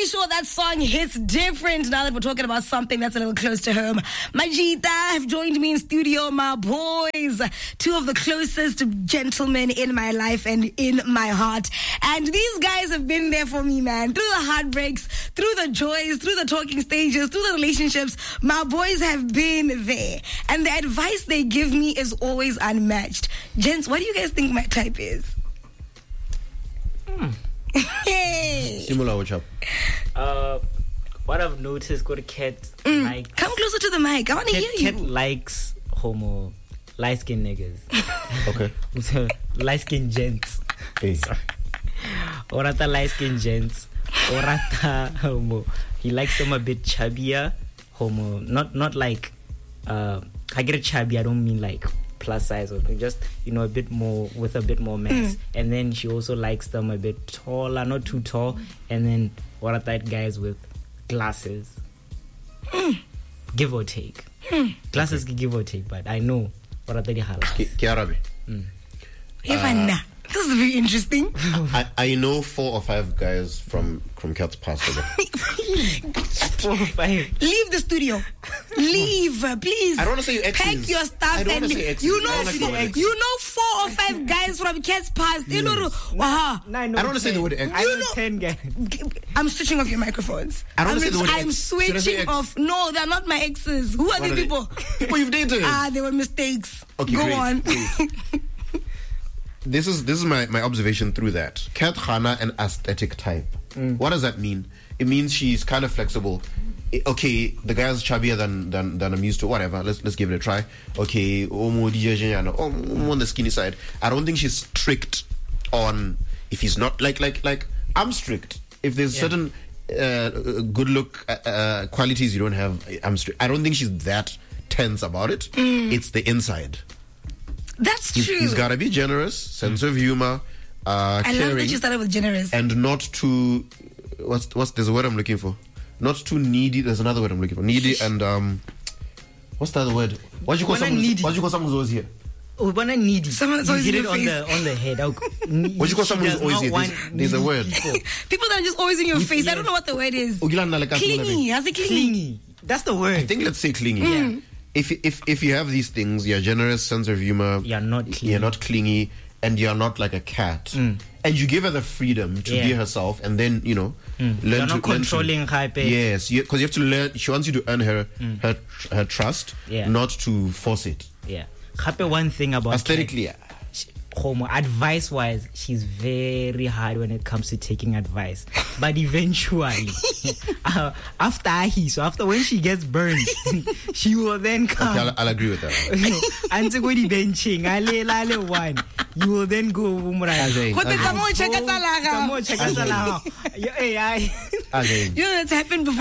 sure that song hits different now that we're talking about something that's a little close to home. Majita have joined me in studio, my boys, two of the closest gentlemen in my life and in my heart. And these guys have been there for me, man, through the heartbreaks, through the joys, through the talking stages, through the relationships. My boys have been there. And the advice they give me is always unmatched. Gents, what do you guys think my type is? Hey. Similar, what's up? What I've noticed, got a cat like. Come closer to the mic. I want to hear you. Cat likes light-skinned niggas. Okay. So, light-skinned gents. Hey. Sorry. Orata light-skinned gents. Orata homo. He likes them a bit chubbier. Homo. Not like. I get a chubby. I don't mean like plus size or just a bit more with a bit more mass. And then she also likes them a bit taller, not too tall. And then what are that guys with glasses? Give or take. Glasses give or take, but I know what are the Kiarabi. This is very interesting. I know 4 or 5 guys from Cat's Past. 4 or 5. Leave the studio. Leave, please. I don't want to say you exes. Pack your stuff I don't and want to say exes. you know 4 or 5 guys from Cat's Past. Yes. I don't want to say the word ex. I know 10 guys. I'm switching off your microphones. I don't want to say the word I'm ex. switching off. No, they're not my exes. Who are these people? People you've dated. They were mistakes. Okay, Go great, on. Great. This is my observation through that. Kat Khana, an aesthetic type. What does that mean? It means she's kind of flexible. Okay, the guy's chubbier than I'm used to. Whatever, let's give it a try. Okay, on the skinny side. I don't think she's strict on if he's not like I'm strict. If there's certain good look qualities you don't have, I'm strict. I don't think she's that tense about it. It's the inside. That's true. He's got to be generous, sense of humor, I caring. love that you started with generous. And not too, there's a word I'm looking for. Not too needy. There's another word I'm looking for. Needy and, what's the other word? What do you call someone who's always here? We want to needy. Someone's always hit in it your on face. the head. What do you call someone who's always here? There's a word. People that are just always in your face. I don't know what the word is. Clingy. How's it clingy? Clingy. That's the word. I think let's say clingy. Yeah. If you have these things, you're generous, sense of humor. You're not clingy, and you're not like a cat. And you give her the freedom to be herself, and then learn you're not controlling her. Yes, because you have to learn. She wants you to earn her trust, not to force it. Yeah. One thing about aesthetically. Advice wise, she's very hard when it comes to taking advice. But eventually, after when she gets burned, she will then come. Okay, I'll agree with that. You will then go. You know that's happened before.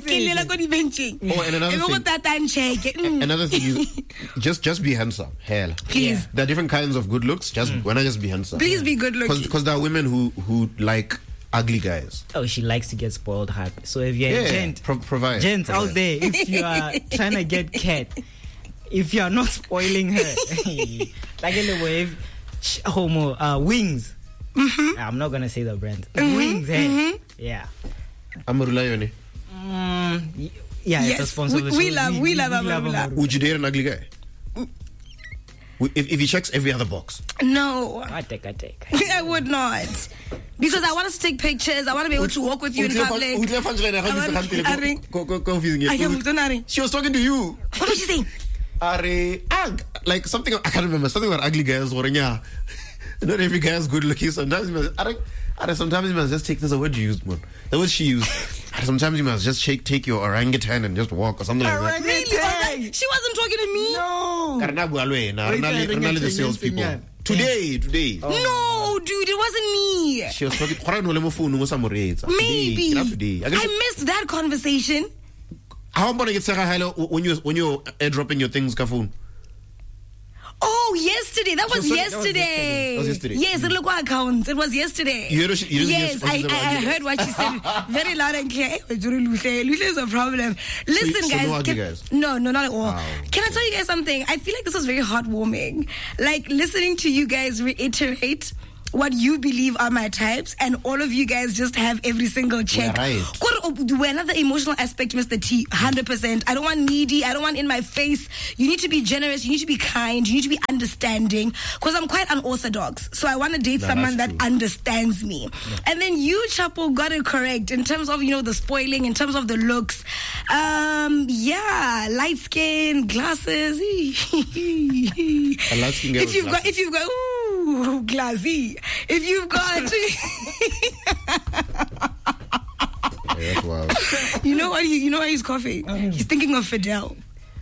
Another thing is just be handsome. Hell, please. There are different kinds of good looks. Why not just be handsome? Please be good looking. Because there are women who like ugly guys. Oh, she likes to get spoiled hard. So if you're a gent, provide. Gents out there, if you are trying to get cat, if you are not spoiling her, like anyway, Wings. I'm not gonna say the brand. Wings, yeah. I'm a rely on it. Yeah, it's a sponsor. We love. Would you date an ugly guy? If he checks every other box. No. I take. I would not. Because I want us to take pictures. I want to be able to walk with you in public. She was talking to you. What did she say? Like something, I can't remember. Something about ugly guys. Not every guy is good looking. Sometimes you must just take this word you used, man. That was she used. Sometimes you must just take your orangutan and just walk or something like that. Really? She wasn't talking to me. No. The salespeople. Today. No, dude, it wasn't me. She was talking. Maybe. I missed that conversation. How about I get Sarah hello when you're airdropping your things, Kafun? Oh, yesterday. That was yesterday. Yes, look what accounts. It was yesterday. Yes, I heard what she said very loud and clear. Lucia is a problem. Listen, guys. No, not at all. Can I tell you guys something? I feel like this was very heartwarming. Like listening to you guys reiterate what you believe are my types, and all of you guys just have every single check. Right. another emotional aspect, Mr. T, 100%. I don't want needy. I don't want in my face. You need to be generous. You need to be kind. You need to be understanding. Because I'm quite unorthodox. So I want to date someone that understands me. Yeah. And then you, Chapo, got it correct in terms of, the spoiling, in terms of the looks. Light skin, glasses. If you've got, ooh, glassy. If you've got... Yeah, that's wild. You know why he's coughing? He's thinking of Fidel.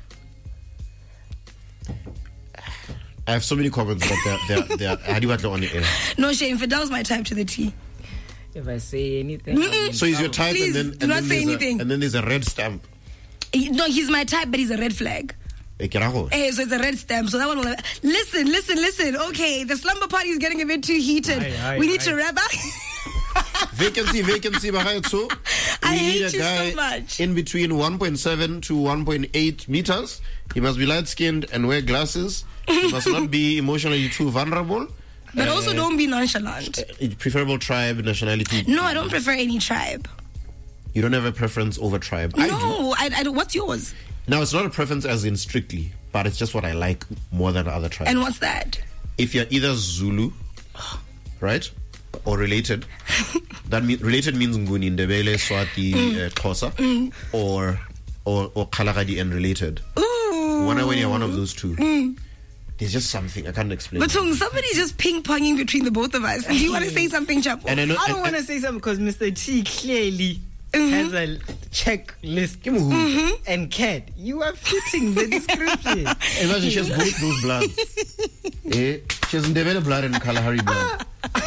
I have so many comments, but they're how do you want to on the air? No shame, Fidel's my type to the T. If I say anything, so he's your type, please, and do not say anything. And then there's a red stamp. No, he's my type, but he's a red flag. So it's a red stamp. So that one will... Listen. Okay, the slumber party is getting a bit too heated. We need to wrap up. Vacancy. So I hate need a guy so much. In between 1.7 to 1.8 meters. He must be light-skinned and wear glasses. He must not be emotionally too vulnerable. But also don't be nonchalant. Preferable tribe, nationality. No, I don't prefer any tribe. You don't have a preference over tribe? No, I don't. What's yours? Now, it's not a preference as in strictly, but it's just what I like more than other tribes. And what's that? If you're either Zulu, right, or related, that related means Nguni, Ndebele, Swati, Xhosa, or Khalagadi and related. Ooh. When you're one of those two, there's just something I can't explain. But somebody's just ping-ponging between the both of us. Do you want to say something, Chapo? I don't want to say something because Mr. T clearly has a checklist. And Kat, you are fitting the description. Imagine she has both those bloods. She has Ndebele blood and Kalahari blood.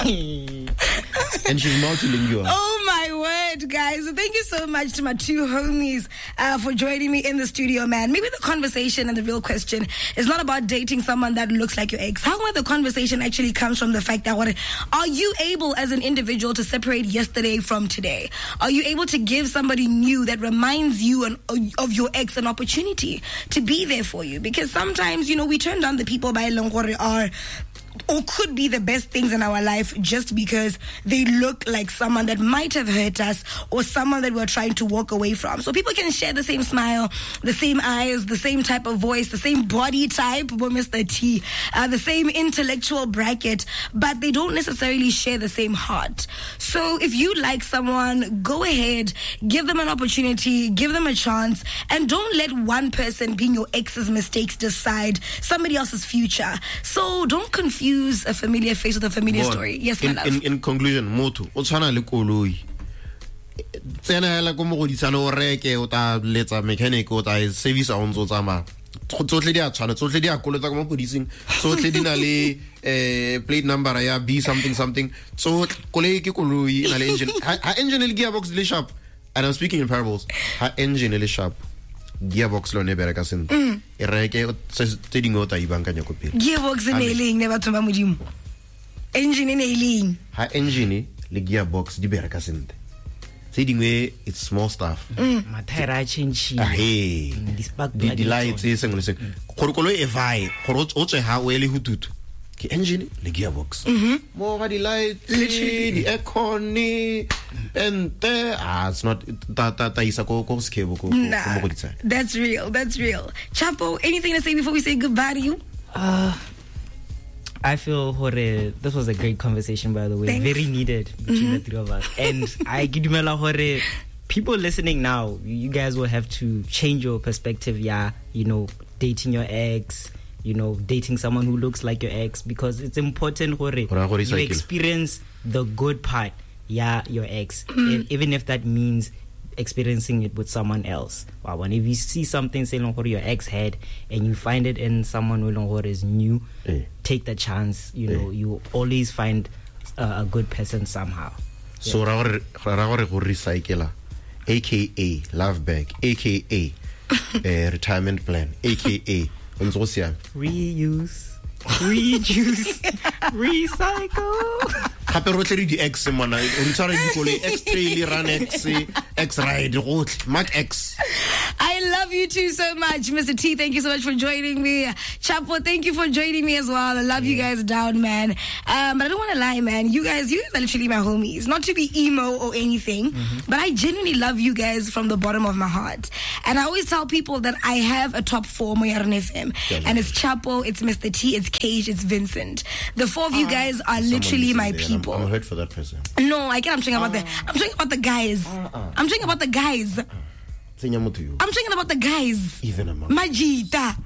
And she's multilingual. Oh my word, guys. Thank you so much to my two homies for joining me in the studio, man. Maybe the conversation and the real question is not about dating someone that looks like your ex. However, the conversation actually comes from the fact that are you able as an individual to separate yesterday from today? Are you able to give somebody new that reminds you of your ex an opportunity to be there for you? Because sometimes, we turn down the people by Longore are or could be the best things in our life just because they look like someone that might have hurt us or someone that we're trying to walk away from. So people can share the same smile, the same eyes, the same type of voice, the same body type, Mr. T, the same intellectual bracket, but they don't necessarily share the same heart. So if you like someone, go ahead, give them an opportunity, give them a chance, and don't let one person being your ex's mistakes decide somebody else's future. So don't confuse a familiar face with a familiar story. Yes, my love. In conclusion, motho o tshwana le koloi. Tsena la go mo go ditsana o reke o ta letsa mechanic o ta service a ntso tsama. Tsotle di a tshwana, tsotle di a kolota go mo podising. Tsotle di na le plate number ya B something. So koloi ke koloi na le engine. Ha engine le gearbox le sharp. And I'm speaking in parables. Ha engine le sharp. Gearbox lo ne bereka sent e reke tse dingwe ta ibankanya ko pele gearbox ne leng ne batho ba modimo engine ne leng ha engine le gearbox di bereka sent tse dingwe it's small stuff mathaira change di lights e sengwe le sengwe gore koloi e vai gore o tse ha o ele hututu ke engine le gearbox mo ga di lights di aircon and it's not that's real. Chapo, anything to say before we say goodbye to you? I feel this was a great conversation, by the way. Thanks. Very needed between the three of us. And I gidumela hore people listening now, you guys will have to change your perspective, dating your ex, dating someone who looks like your ex, because it's important you experience the good part, your ex, even if that means experiencing it with someone else. Wow, and if you see something saying your ex had and you find it in someone who is new, take the chance. You always find a good person somehow. So go recycle, aka love bag, aka retirement plan, aka reuse, recycle. Hape rotle di X mana o ntshare di kole X trail run X ride go Mark X. I love you too so much. Mr. T, thank you so much for joining me. Chapo, thank you for joining me as well. I love you guys down, man. But I don't want to lie, man. You guys are literally my homies. Not to be emo or anything, but I genuinely love you guys from the bottom of my heart. And I always tell people that I have a top 4 Moyarn FM. And it's Chapo, it's Mr. T, it's Cage, it's Vincent. The 4 of you guys are literally my people. I'm hurt for that person. No, I can't. I'm talking about the guys. I'm talking about the guys. I'm talking about the guys. Even among Majita.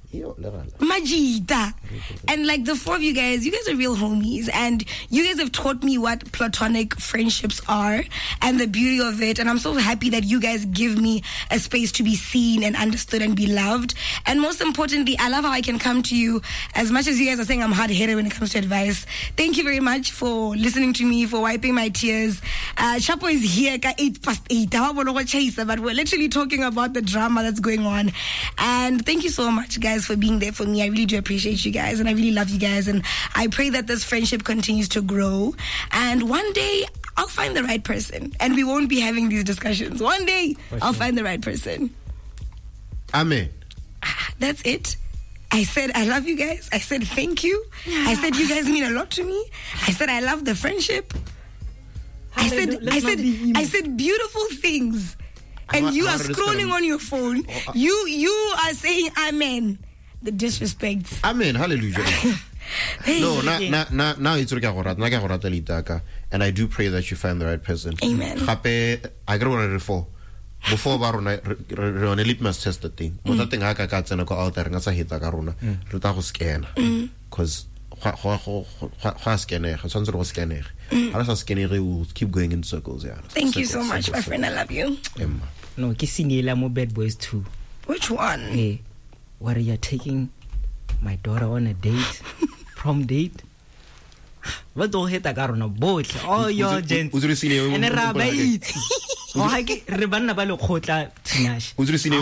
And like the 4 of you guys are real homies, and you guys have taught me what platonic friendships are and the beauty of it. And I'm so happy that you guys give me a space to be seen and understood and be loved. And most importantly, I love how I can come to you, as much as you guys are saying I'm hard-headed when it comes to advice. Thank you very much for listening to me, for wiping my tears. Chapo is here at 8:08, but we're literally talking about the drama that's going on. And thank you so much, guys, for being there for me. I really do appreciate you guys, and I really love you guys, and I pray that this friendship continues to grow, and one day I'll find the right person and we won't be having these discussions. One day I'll find the right person. Amen. That's it. I said I love you guys. I said thank you. I said you guys mean a lot to me. I said I love the friendship. I said beautiful things. And you are scrolling on your phone. You are saying amen. The disrespect. Amen. Hallelujah. No, now it's okay. And I do pray that you find the right person. Amen. I got one before on a litmus test the thing. But that thing I can go out there and say hit Garuna. Rutaho scan. Because scanner. I was scanner will keep going in circles. Yeah. Thank you so much, my friend. I love you. No, Kisinila mo Bad Boys 2. Which one? Hey, what are you taking my daughter on a date? Prom date? What do you hit a boat? Oh, you're gent. And a rabbi. Oh, I get Rebana Balokota Tinash. Who's receiving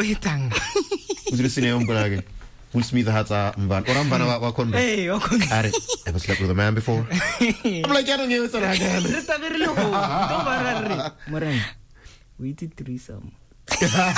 Will Smith has a man. Or I'm Banava. Hey, I ever slept with a man before. I'm like, I don't know what I got. We did threesome.